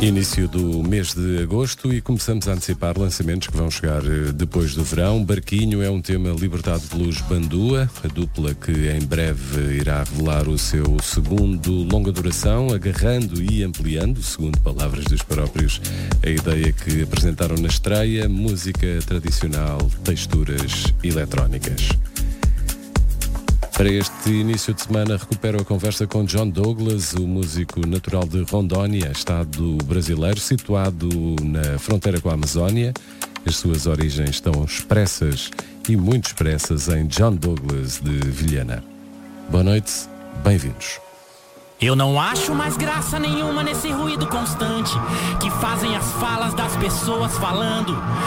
Início do mês de agosto e começamos a antecipar lançamentos que vão chegar depois do verão. Barquinho é um tema libertado pelos Bandua, a dupla que em breve irá revelar o seu segundo longa duração, agarrando e ampliando, segundo palavras dos próprios, a ideia que apresentaram na estreia, música tradicional, texturas eletrónicas. Para este início de semana recupero a conversa com John Douglas, o músico natural de Rondônia, estado brasileiro, situado na fronteira com a Amazónia. As suas origens estão expressas e muito expressas em John Douglas de Vilhena. Boa noite, bem-vindos. Eu não acho mais graça nenhuma nesse ruído constante que fazem as falas das pessoas falando.